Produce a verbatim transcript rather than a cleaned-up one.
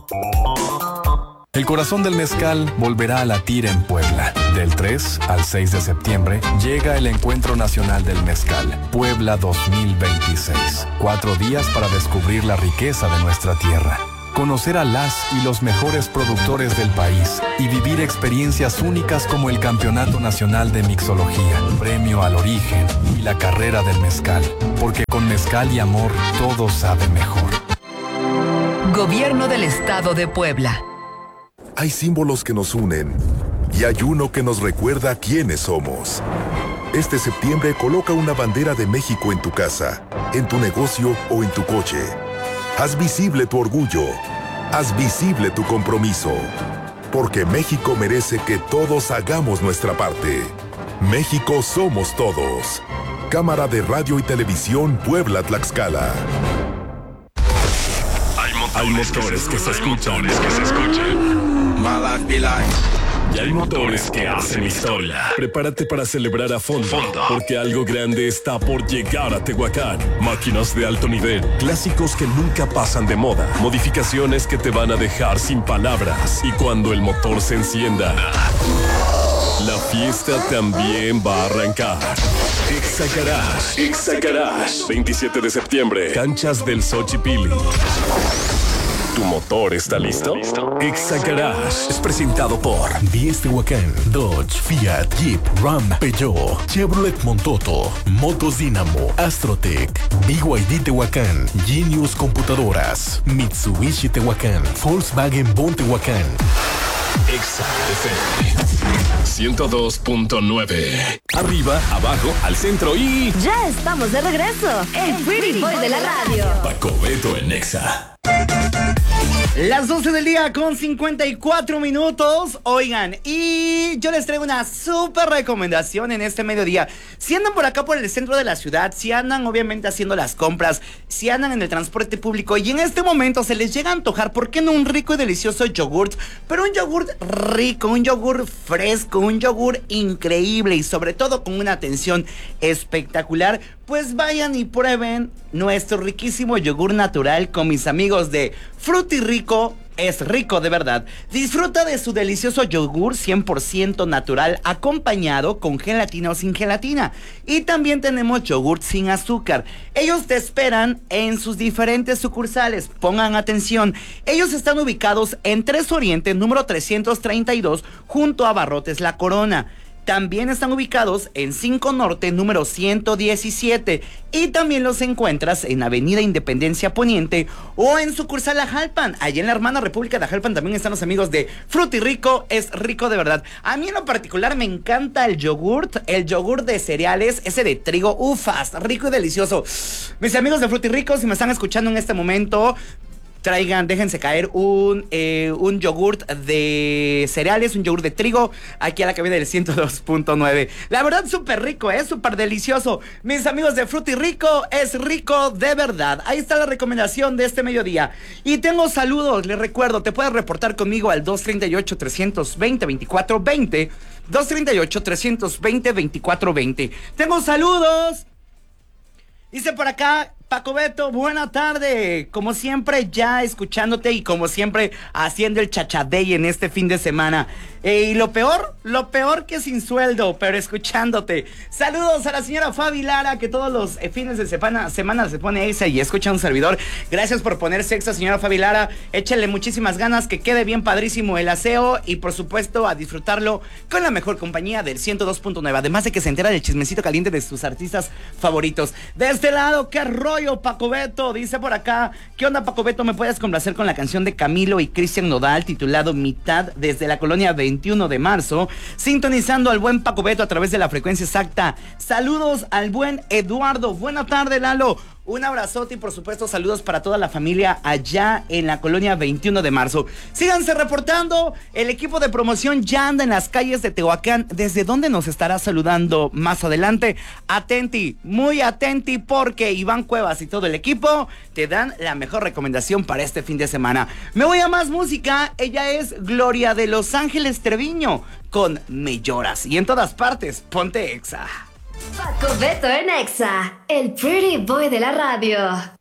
El corazón del mezcal volverá a latir en Puebla. Del tres al seis de septiembre llega el Encuentro Nacional del Mezcal, Puebla dos mil veintiséis. Cuatro días para descubrir la riqueza de nuestra tierra, conocer a las y los mejores productores del país y vivir experiencias únicas como el Campeonato Nacional de Mixología, Premio al Origen y la Carrera del Mezcal. Porque con mezcal y amor todo sabe mejor. Gobierno del Estado de Puebla. Hay símbolos que nos unen y hay uno que nos recuerda quiénes somos. Este septiembre coloca una bandera de México en tu casa, en tu negocio o en tu coche. Haz visible tu orgullo. Haz visible tu compromiso. Porque México merece que todos hagamos nuestra parte. México somos todos. Cámara de Radio y Televisión Puebla-Tlaxcala. Hay motores que se escuchan, que se escuchan. Y hay motores que hacen historia. Prepárate para celebrar a fondo, fondo, porque algo grande está por llegar a Tehuacán. Máquinas de alto nivel, clásicos que nunca pasan de moda, modificaciones que te van a dejar sin palabras. Y cuando el motor se encienda, la fiesta también va a arrancar. Exa Garage, Exa Garage, veintisiete de septiembre, canchas del Xochipilli. ¿Tu motor está listo? Exa Garage es presentado por diez Tehuacán, Dodge, Fiat, Jeep, Ram, Peugeot, Chevrolet Montoto, Motos Dynamo, Astrotec, B Y D Tehuacán, Genius Computadoras, Mitsubishi Tehuacán, Volkswagen Bon Tehuacán. Exa F M ciento dos punto nueve. Arriba, abajo, al centro y... Ya estamos de regreso. El Pretty Boy de la radio. Paco Beto en Exa. Las doce del día con cincuenta y cuatro minutos. Oigan, y yo les traigo una súper recomendación en este mediodía. Si andan por acá por el centro de la ciudad, si andan obviamente haciendo las compras, si andan en el transporte público y en este momento se les llega a antojar, ¿por qué no un rico y delicioso yogurt? Pero un yogurt rico, un yogurt fresco, un yogurt increíble y sobre todo con una atención espectacular. Pues vayan y prueben nuestro riquísimo yogur natural con mis amigos de Frutirico. Es rico de verdad. Disfruta de su delicioso yogur cien por ciento natural acompañado con gelatina o sin gelatina. Y también tenemos yogur sin azúcar. Ellos te esperan en sus diferentes sucursales. Pongan atención. Ellos están ubicados en tres Oriente, número trescientos treinta y dos, junto a Barrotes La Corona. También están ubicados en cinco Norte, número ciento diecisiete. Y también los encuentras en Avenida Independencia Poniente o en sucursal Ajalpan. Allí en la hermana República de Ajalpan también están los amigos de Frutirico. Es rico de verdad. A mí en lo particular me encanta el yogurt, el yogur de cereales, ese de trigo. Ufas, rico y delicioso. Mis amigos de Frutirico, si me están escuchando en este momento, traigan, déjense caer un, eh, un yogurt de cereales, un yogurt de trigo, aquí a la cabina del ciento dos punto nueve. La verdad, súper rico, ¿eh? Súper delicioso. Mis amigos de Frutirico, es rico de verdad. Ahí está la recomendación de este mediodía. Y tengo saludos, les recuerdo, te puedes reportar conmigo al dos treinta y ocho, trescientos veinte, veinticuatro veinte. dos treinta y ocho, trescientos veinte, veinticuatro veinte. Tengo saludos. Dice por acá Paco Beto, buena tarde. Como siempre, ya escuchándote y como siempre haciendo el chachadey en este fin de semana. Eh, y lo peor, lo peor que sin sueldo, pero escuchándote. Saludos a la señora Fabi Lara, que todos los eh, fines de semana, semana se pone Exa y escucha un servidor. Gracias por ponerse Exa, señora Fabi Lara. Échale muchísimas ganas, que quede bien padrísimo el aseo y por supuesto a disfrutarlo con la mejor compañía del ciento dos punto nueve. Además de que se entera del chismecito caliente de sus artistas favoritos. De este lado, qué rollo, Paco Beto. Dice por acá, ¿qué onda, Paco Beto? ¿Me puedes complacer con la canción de Camilo y Cristian Nodal titulado Mitad desde la colonia veintiuno de marzo? Sintonizando al buen Paco Beto a través de la frecuencia exacta. Saludos al buen Eduardo. Buena tarde, Lalo. Un abrazote y por supuesto saludos para toda la familia allá en la colonia veintiuno de marzo. Síganse reportando, el equipo de promoción ya anda en las calles de Tehuacán, desde donde nos estará saludando más adelante. Atenti, muy atenti, porque Iván Cuevas y todo el equipo te dan la mejor recomendación para este fin de semana. Me voy a más música, ella es Gloria de Los Ángeles Treviño con Me Lloras, y en todas partes, ponte Exa. Paco Beto en Exa, el Pretty Boy de la radio.